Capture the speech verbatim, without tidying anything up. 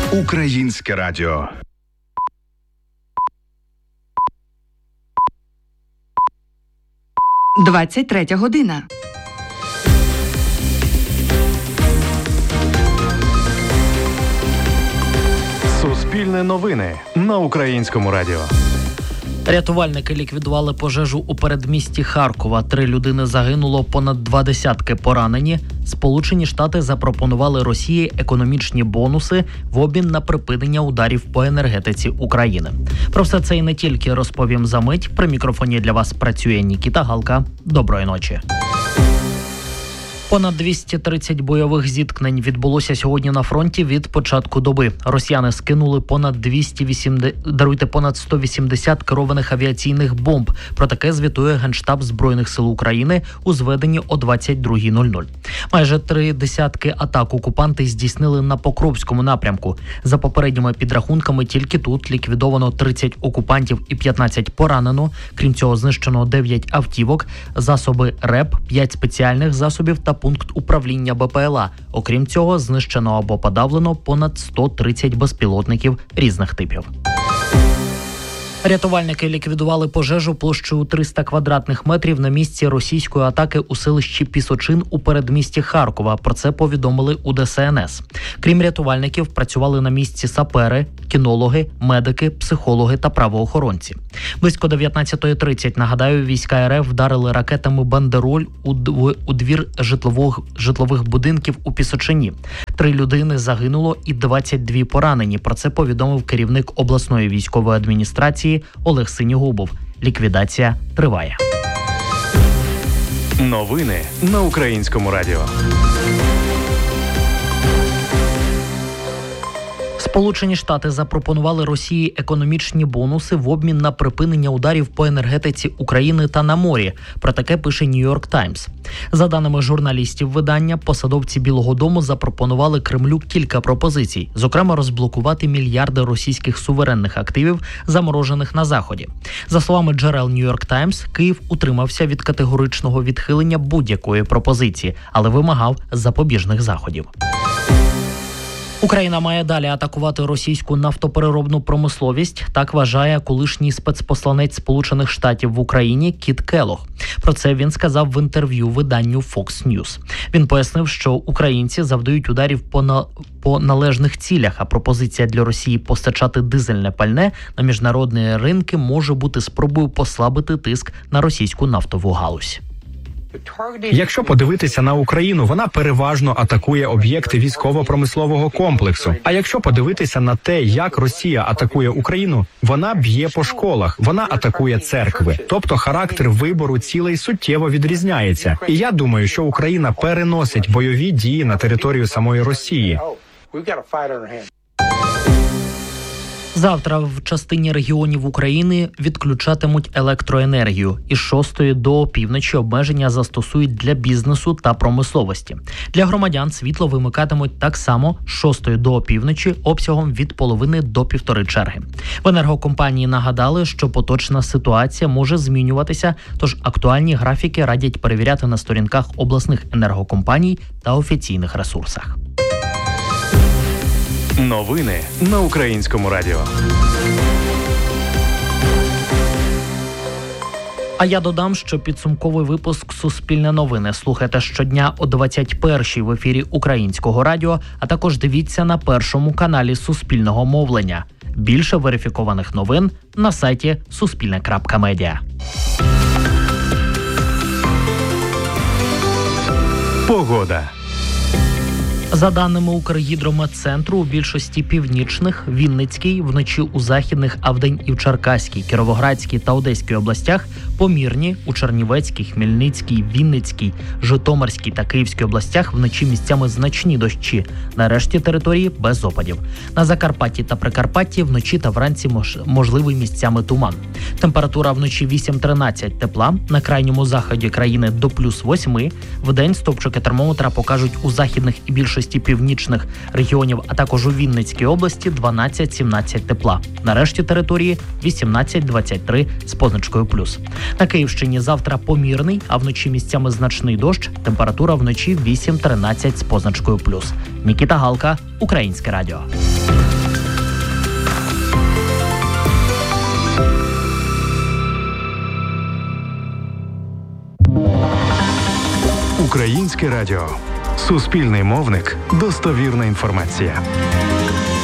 Українське радіо. двадцять третя година. Суспільне новини на Українському радіо. Рятувальники ліквідували пожежу у передмісті Харкова. Три людини загинуло, понад два десятки поранені. Сполучені Штати запропонували Росії економічні бонуси в обмін на припинення ударів по енергетиці України. Про все це і не тільки розповім за мить. При мікрофоні для вас працює Нікіта Галка. Доброї ночі. Понад двісті тридцять бойових зіткнень відбулося сьогодні на фронті від початку доби. Росіяни скинули понад двісті вісімдесят, даруйте, понад сто вісімдесят керованих авіаційних бомб. Про таке звітує Генштаб Збройних сил України у зведенні о двадцять друга нуль нуль. Майже три десятки атак окупанти здійснили на Покровському напрямку. За попередніми підрахунками, тільки тут ліквідовано тридцять окупантів і п'ятнадцять поранено. Крім цього, знищено дев'ять автівок, засоби РЕП, п'ять спеціальних засобів та пункт управління БПЛА. Окрім цього, знищено або подавлено понад сто тридцять безпілотників різних типів. Рятувальники ліквідували пожежу площею триста квадратних метрів на місці російської атаки у селищі Пісочин у передмісті Харкова. Про це повідомили у Де Се Ен Ес. Крім рятувальників, працювали на місці сапери, кінологи, медики, психологи та правоохоронці. Близько дев'ятнадцята тридцять, нагадаю, війська Ер Еф вдарили ракетами «Бандероль» у, у двір житлових, житлових будинків у Пісочині. Три людини загинуло і двадцять дві поранені. Про це повідомив керівник обласної військової адміністрації Олег Синігубов. Ліквідація триває. Новини на Українському радіо. Сполучені Штати запропонували Росії економічні бонуси в обмін на припинення ударів по енергетиці України та на морі. Про таке пише Нью-Йорк Таймс. За даними журналістів видання, посадовці Білого дому запропонували Кремлю кілька пропозицій. Зокрема, розблокувати мільярди російських суверенних активів, заморожених на Заході. За словами джерел Нью-Йорк Таймс, Київ утримався від категоричного відхилення будь-якої пропозиції, але вимагав запобіжних заходів. Україна має далі атакувати російську нафтопереробну промисловість, так вважає колишній спецпосланець Сполучених Штатів в Україні Кіт Келлог. Про це він сказав в інтерв'ю виданню Fox News. Він пояснив, що українці завдають ударів по, на... по належних цілях, а пропозиція для Росії постачати дизельне пальне на міжнародні ринки може бути спробою послабити тиск на російську нафтову галузь. Якщо подивитися на Україну, вона переважно атакує об'єкти військово-промислового комплексу. А якщо подивитися на те, як Росія атакує Україну, вона б'є по школах, вона атакує церкви. Тобто характер вибору цілей суттєво відрізняється. І я думаю, що Україна переносить бойові дії на територію самої Росії. Завтра в частині регіонів України відключатимуть електроенергію. Із шостої до півночі обмеження застосують для бізнесу та промисловості. Для громадян світло вимикатимуть так само з шостої до півночі обсягом від половини до півтори черги. В енергокомпанії нагадали, що поточна ситуація може змінюватися, тож актуальні графіки радять перевіряти на сторінках обласних енергокомпаній та офіційних ресурсах. Новини на Українському радіо. А я додам, що підсумковий випуск «Суспільне новини» слухайте щодня о двадцять першій в ефірі Українського радіо, а також дивіться на першому каналі Суспільного мовлення. Більше верифікованих новин на сайті суспільне крапка медіа. Погода. За даними Укргідрометцентру, у більшості північних, Вінницькій, вночі у Західних, а вдень і в Черкаській, Кіровоградській та Одеській областях помірні, у Чернівецькій, Хмельницькій, Вінницькій, Житомирській та Київській областях вночі місцями значні дощі. На решті території без опадів. На Закарпатті та Прикарпатті вночі та вранці мож... можливий місцями туман. Температура вночі вісім-тринадцять тепла, на крайньому заході країни до плюс восьми. Вдень стовпчики термометра покажуть у західних і більшості північних регіонів, а також у Вінницькій області дванадцять-сімнадцять тепла. На решті території вісімнадцять-двадцять три з позначкою плюс. На Київщині завтра помірний, а вночі місцями значний дощ. Температура вночі вісім-тринадцять з позначкою плюс. Нікіта Галка, Українське радіо. Українське радіо. Суспільний мовник. Достовірна інформація.